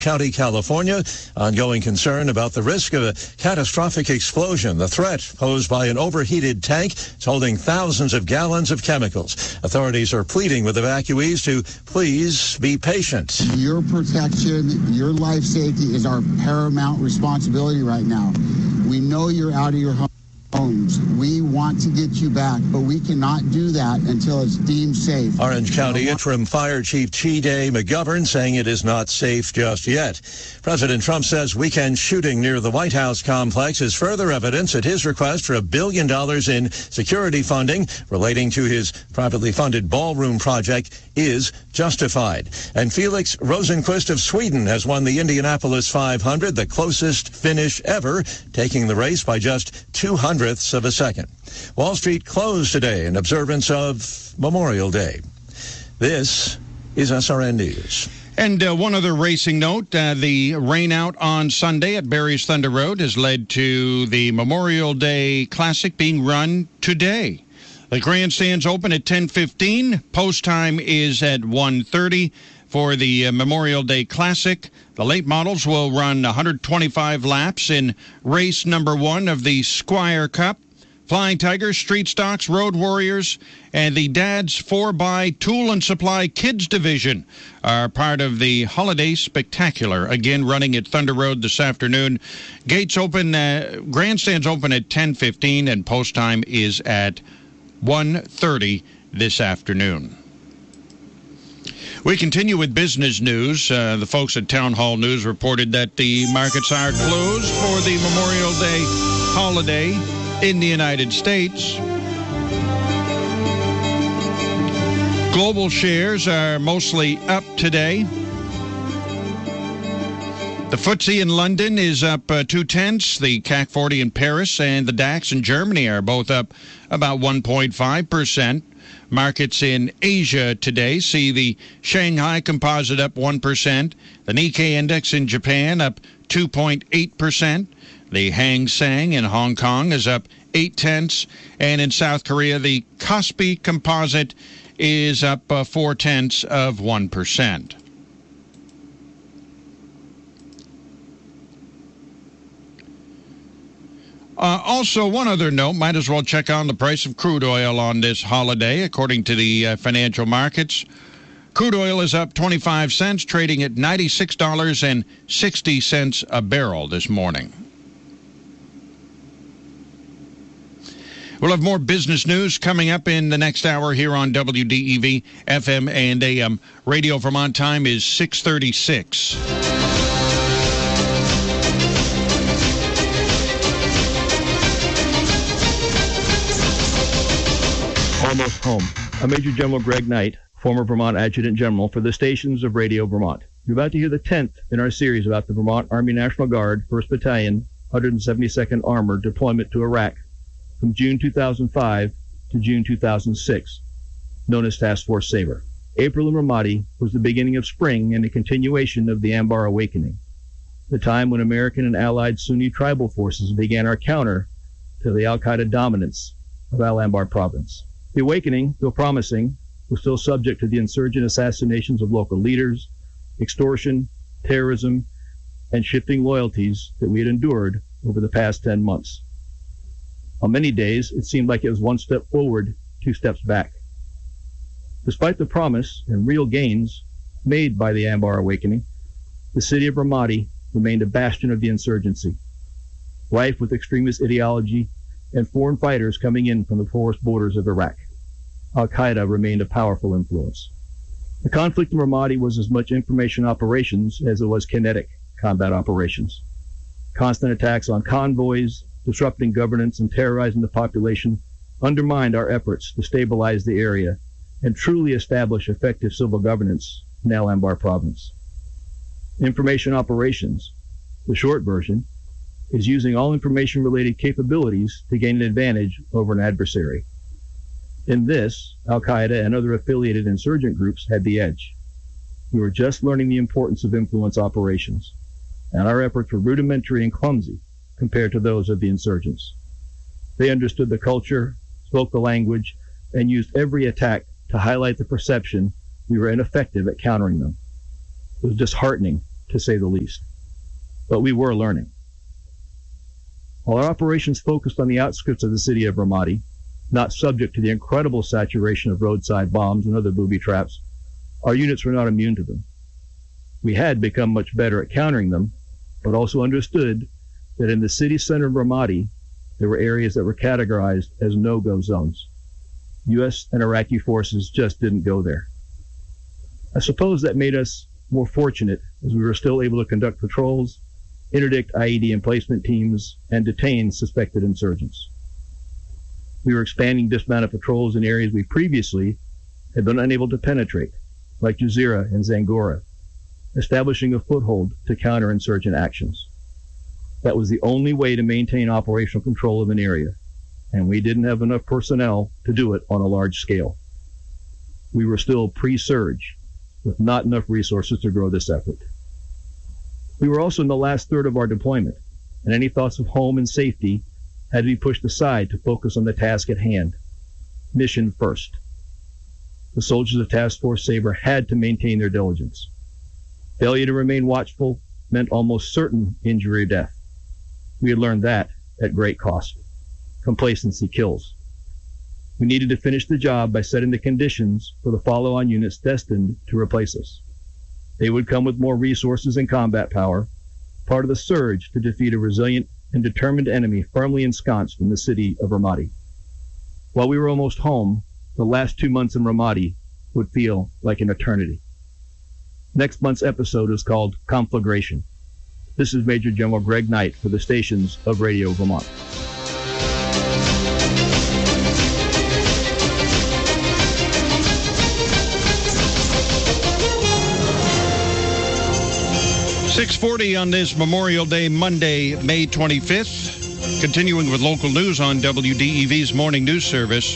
County, California. Ongoing concern about the risk of a catastrophic explosion. The threat posed by an overheated tank is holding thousands of gallons of chemicals. Authorities are pleading with evacuees to please be patient. Your protection, your life safety is our paramount responsibility right now. We know you're out of your homes. We want to get you back, but we cannot do that until it's deemed safe. Orange County Interim Fire Chief Chiday McGovern saying it is not safe just yet. President Trump says weekend shooting near the White House complex is further evidence that his request for $1 billion in security funding relating to his privately funded ballroom project is justified. And Felix Rosenqvist of Sweden has won the Indianapolis 500, the closest finish ever, taking the race by just 0.02 of a second. Wall Street closed today in observance of Memorial Day. This is SRN News. And one other racing note, the rain out on Sunday at Barry's Thunder Road has led to the Memorial Day Classic being run today. The grandstands open at 10:15. Post time is at 1:30 for the Memorial Day Classic. The late models will run 125 laps in race number 1 of the Squire Cup. Flying Tigers, Street Stocks, Road Warriors, and the Dad's 4x Tool and Supply Kids Division are part of the Holiday Spectacular, again running at Thunder Road this afternoon. Gates open, grandstands open at 10:15, and post time is at 1:30 this afternoon. We continue with business news. The folks at Town Hall News reported that the markets are closed for the Memorial Day holiday in the United States. Global shares are mostly up today. The FTSE in London is up 0.2. The CAC 40 in Paris and the DAX in Germany are both up about 1.5%. Markets in Asia today see the Shanghai Composite up 1%. The Nikkei Index in Japan up 2.8%. The Hang Seng in Hong Kong is up 0.8. And in South Korea, the Kospi Composite is up 0.4%. Also, one other note, might as well check on the price of crude oil on this holiday. According to the financial markets, crude oil is up 25 cents, trading at $96.60 a barrel this morning. We'll have more business news coming up in the next hour here on WDEV, FM and AM. Radio Vermont time is 6:36. Almost home. I'm Major General Greg Knight, former Vermont Adjutant General for the stations of Radio Vermont. You're about to hear the 10th in our series about the Vermont Army National Guard, 1st Battalion, 172nd Armored deployment to Iraq from June 2005 to June 2006, known as Task Force Sabre. April in Ramadi was the beginning of spring and a continuation of the Anbar Awakening, the time when American and allied Sunni tribal forces began our counter to the al-Qaeda dominance of Al-Anbar province. The awakening, though promising, was still subject to the insurgent assassinations of local leaders, extortion, terrorism, and shifting loyalties that we had endured over the past 10 months. On many days, it seemed like it was one step forward, 2 steps back. Despite the promise and real gains made by the Anbar Awakening, the city of Ramadi remained a bastion of the insurgency, rife with extremist ideology and foreign fighters coming in from the porous borders of Iraq. Al-Qaeda remained a powerful influence. The conflict in Ramadi was as much information operations as it was kinetic combat operations. Constant attacks on convoys, disrupting governance and terrorizing the population undermined our efforts to stabilize the area and truly establish effective civil governance in Al-Anbar province. Information operations, the short version, is using all information-related capabilities to gain an advantage over an adversary. In this, Al-Qaeda and other affiliated insurgent groups had the edge. We were just learning the importance of influence operations, and our efforts were rudimentary and clumsy compared to those of the insurgents. They understood the culture, spoke the language, and used every attack to highlight the perception we were ineffective at countering them. It was disheartening to say the least. But we were learning. While our operations focused on the outskirts of the city of Ramadi, not subject to the incredible saturation of roadside bombs and other booby traps, our units were not immune to them. We had become much better at countering them, but also understood that in the city center of Ramadi, there were areas that were categorized as no-go zones. U.S. and Iraqi forces just didn't go there. I suppose that made us more fortunate as we were still able to conduct patrols, interdict IED emplacement teams, and detain suspected insurgents. We were expanding dismounted patrols in areas we previously had been unable to penetrate, like Jazeera and Zangora, establishing a foothold to counter insurgent actions. That was the only way to maintain operational control of an area, and we didn't have enough personnel to do it on a large scale. We were still pre-surge, with not enough resources to grow this effort. We were also in the last third of our deployment, and any thoughts of home and safety had to be pushed aside to focus on the task at hand. Mission first. The soldiers of Task Force Sabre had to maintain their diligence. Failure to remain watchful meant almost certain injury or death. We had learned that at great cost. Complacency kills. We needed to finish the job by setting the conditions for the follow-on units destined to replace us. They would come with more resources and combat power, part of the surge to defeat a resilient and determined enemy firmly ensconced in the city of Ramadi. While we were almost home, the last 2 months in Ramadi would feel like an eternity. Next month's episode is called Conflagration. This is Major General Greg Knight for the stations of Radio Vermont. .640 on this Memorial Day, Monday, May 25th. Continuing with local news on WDEV's Morning News Service.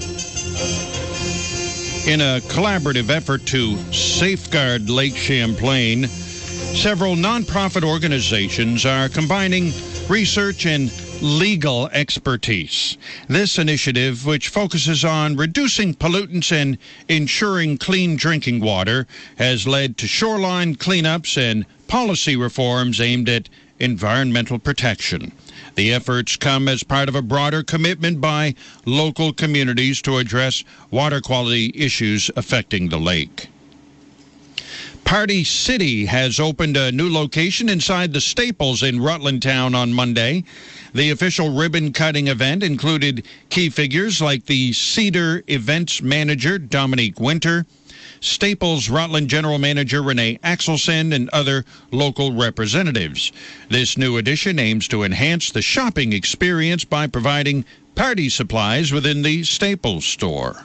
In a collaborative effort to safeguard Lake Champlain, several nonprofit organizations are combining research and legal expertise. This initiative, which focuses on reducing pollutants and ensuring clean drinking water, has led to shoreline cleanups and policy reforms aimed at environmental protection. The efforts come as part of a broader commitment by local communities to address water quality issues affecting the lake. Party City has opened a new location inside the Staples in Rutland Town on Monday. The official ribbon-cutting event included key figures like the Cedar Events Manager, Dominique Winter, Staples Rutland General Manager Renee Axelson, and other local representatives. This new addition aims to enhance the shopping experience by providing party supplies within the Staples store.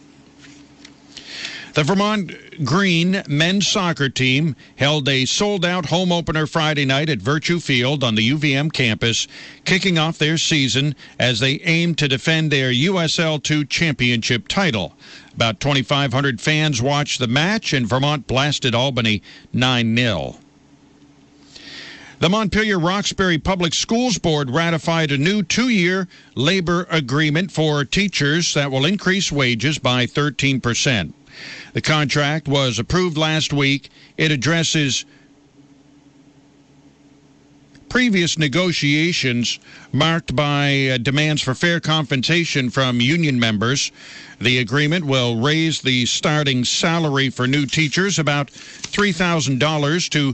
The Vermont Green men's soccer team held a sold-out home opener Friday night at Virtue Field on the UVM campus, kicking off their season as they aim to defend their USL2 championship title. About 2,500 fans watched the match, and Vermont blasted Albany 9-0. The Montpelier-Roxbury Public Schools Board ratified a new 2-year labor agreement for teachers that will increase wages by 13%. The contract was approved last week. It addresses previous negotiations marked by demands for fair compensation from union members. The agreement will raise the starting salary for new teachers about $3,000 to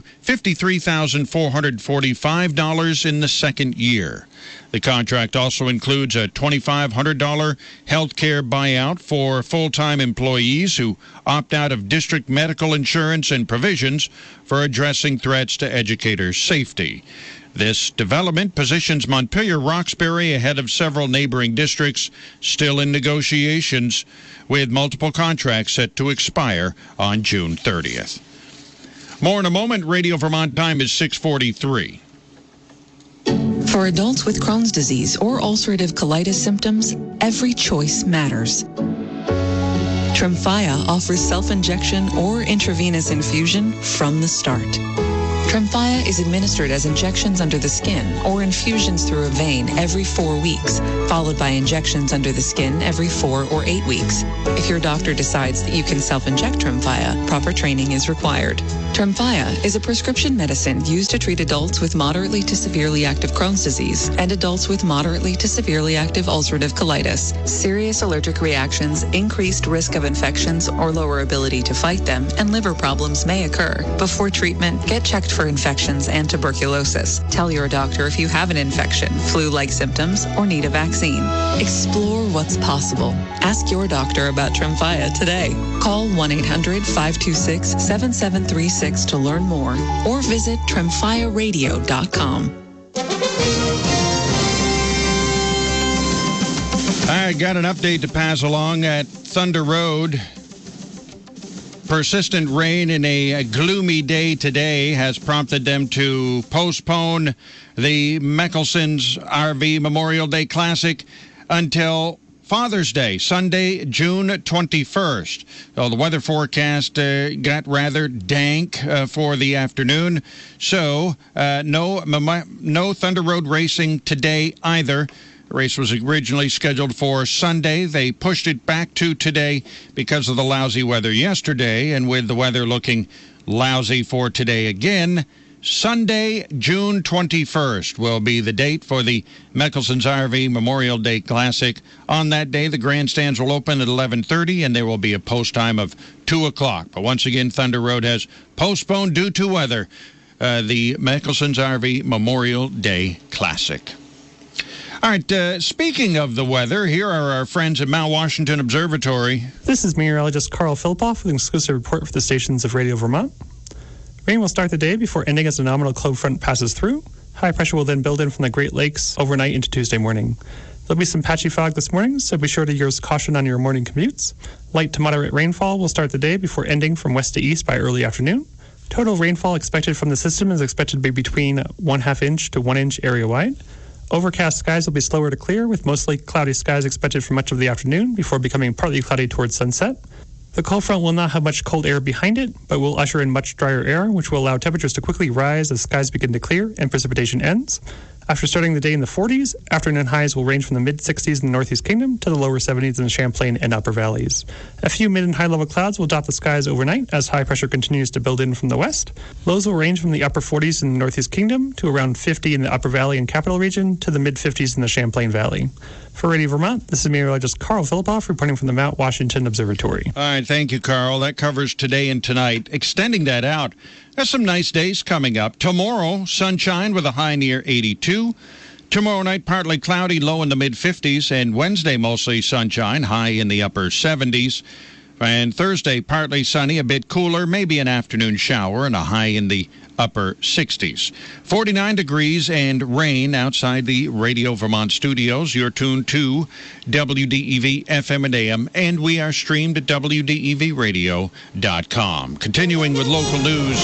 $53,445 in the second year. The contract also includes a $2,500 health care buyout for full-time employees who opt out of district medical insurance and provisions for addressing threats to educators' safety. This development positions Montpelier-Roxbury ahead of several neighboring districts still in negotiations, with multiple contracts set to expire on June 30th. More in a moment. Radio Vermont time is 6:43. For adults with Crohn's disease or ulcerative colitis symptoms, every choice matters. Tremfya offers self-injection or intravenous infusion from the start. Tremfya is administered as injections under the skin or infusions through a vein every 4 weeks, followed by injections under the skin every 4 or 8 weeks. If your doctor decides that you can self-inject Tremfya, proper training is required. Tremfya is a prescription medicine used to treat adults with moderately to severely active Crohn's disease and adults with moderately to severely active ulcerative colitis. Serious allergic reactions, increased risk of infections or lower ability to fight them, and liver problems may occur. Before treatment, get checked for infections and tuberculosis. Tell your doctor if you have an infection, flu-like symptoms, or need a vaccine. Explore what's possible. Ask your doctor about Tremfya today. Call 1-800-526-7736 to learn more or visit TremfyaRadio.com. I got an update to pass along at Thunder Road. Persistent rain in a gloomy day today has prompted them to postpone the Mickelson's RV Memorial Day Classic until Father's Day, Sunday, June 21st. So the weather forecast got rather dank for the afternoon, so no Thunder Road racing today either. The race was originally scheduled for Sunday. They pushed it back to today because of the lousy weather yesterday, and with the weather looking lousy for today again, Sunday, June 21st will be the date for the Mickelson's RV Memorial Day Classic. On that day, the grandstands will open at 11:30, and there will be a post time of 2 o'clock. But once again, Thunder Road has postponed due to weather the Mickelson's RV Memorial Day Classic. All right, speaking of the weather, here are our friends at Mount Washington Observatory. This is meteorologist Carl Philippoff with an exclusive report for the stations of Radio Vermont. Rain will start the day before ending as a nominal cloud front passes through. High pressure will then build in from the Great Lakes overnight into Tuesday morning. There'll be some patchy fog this morning, so be sure to use caution on your morning commutes. Light to moderate rainfall will start the day before ending from west to east by early afternoon. Total rainfall expected from the system is expected to be between 1/2 inch to 1 inch area-wide. Overcast skies will be slower to clear, with mostly cloudy skies expected for much of the afternoon before becoming partly cloudy towards sunset. The cold front will not have much cold air behind it, but will usher in much drier air, which will allow temperatures to quickly rise as skies begin to clear and precipitation ends. After starting the day in the 40s, afternoon highs will range from the mid-60s in the Northeast Kingdom to the lower 70s in the Champlain and Upper Valleys. A few mid and high-level clouds will dot the skies overnight as high pressure continues to build in from the west. Lows will range from the upper 40s in the Northeast Kingdom to around 50 in the Upper Valley and Capital Region to the mid-50s in the Champlain Valley. For Radio Vermont, this is meteorologist Carl Philippoff reporting from the Mount Washington Observatory. All right, thank you, Carl. That covers today and tonight. Extending that out, there's some nice days coming up. Tomorrow, sunshine with a high near 82. Tomorrow night, partly cloudy, low in the mid-50s. And Wednesday, mostly sunshine, high in the upper 70s. And Thursday, partly sunny, a bit cooler, maybe an afternoon shower, and a high in the upper 60s. 49 degrees and rain outside the Radio Vermont studios. You're tuned to WDEV FM and AM, and we are streamed at WDEVradio.com. Continuing with local news.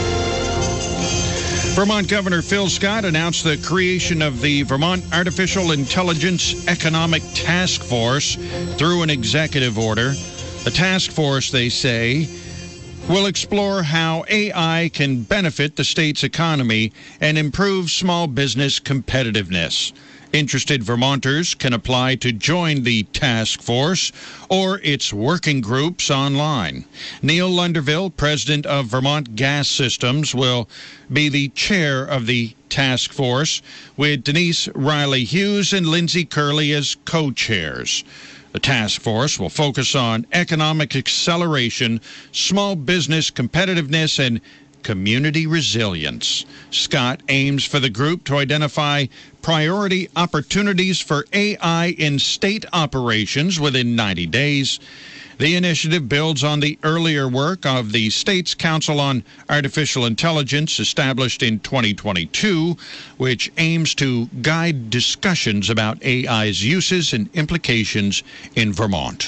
Vermont Governor Phil Scott announced the creation of the Vermont Artificial Intelligence Economic Task Force through an executive order. The task force, they say, will explore how AI can benefit the state's economy and improve small business competitiveness. Interested Vermonters can apply to join the task force or its working groups online. Neil Lunderville, president of Vermont Gas Systems, will be the chair of the task force, with Denise Riley Hughes and Lindsay Curley as co-chairs. The task force will focus on economic acceleration, small business competitiveness, and community resilience. Scott aims for the group to identify priority opportunities for AI in state operations within 90 days. The initiative builds on the earlier work of the State's Council on Artificial Intelligence, established in 2022, which aims to guide discussions about AI's uses and implications in Vermont.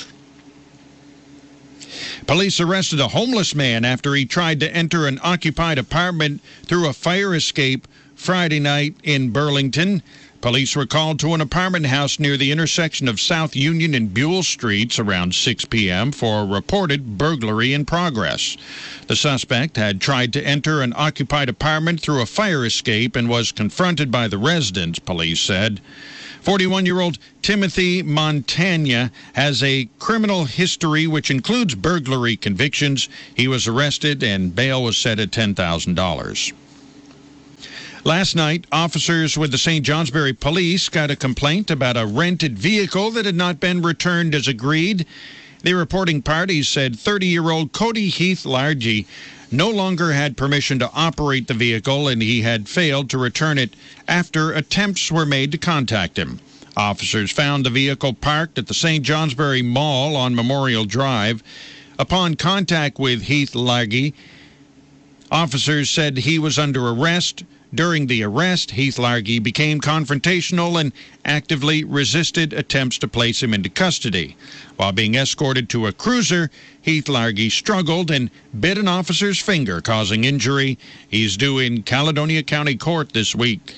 Police arrested a homeless man after he tried to enter an occupied apartment through a fire escape Friday night in Burlington. Police were called to an apartment house near the intersection of South Union and Buell Streets around 6 p.m. for a reported burglary in progress. The suspect had tried to enter an occupied apartment through a fire escape and was confronted by the residents, police said. 41-year-old Timothy Montagna has a criminal history which includes burglary convictions. He was arrested and bail was set at $10,000. Last night, officers with the St. Johnsbury Police got a complaint about a rented vehicle that had not been returned as agreed. The reporting parties said 30-year-old Cody Heath Largy no longer had permission to operate the vehicle, and he had failed to return it after attempts were made to contact him. Officers found the vehicle parked at the St. Johnsbury Mall on Memorial Drive. Upon contact with Heath Largy, officers said he was under arrest. During the arrest, Heath Largy became confrontational and actively resisted attempts to place him into custody. While being escorted to a cruiser, Heath Largy struggled and bit an officer's finger, causing injury. He's due in Caledonia County Court this week.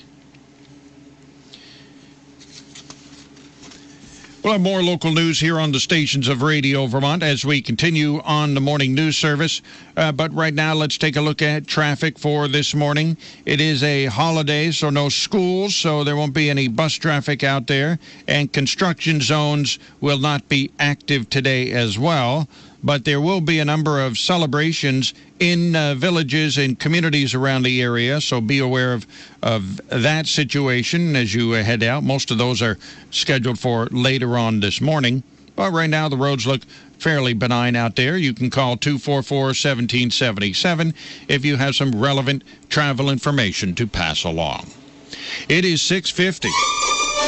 We'll have more local news here on the stations of Radio Vermont as we continue on the morning news service. But right now, let's take a look at traffic for this morning. It is a holiday, so no schools, so there won't be any bus traffic out there. And construction zones will not be active today as well. But there will be a number of celebrations in villages and communities around the area, so be aware of that situation as you head out. Most of those are scheduled for later on this morning. But right now, the roads look fairly benign out there. You can call 244-1777 if you have some relevant travel information to pass along. It is 6:50.